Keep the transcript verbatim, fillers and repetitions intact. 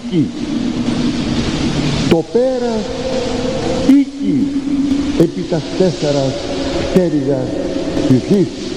οίκη. Το πέρας οίκη επί τας τέσσερας πτέρυγας της γης.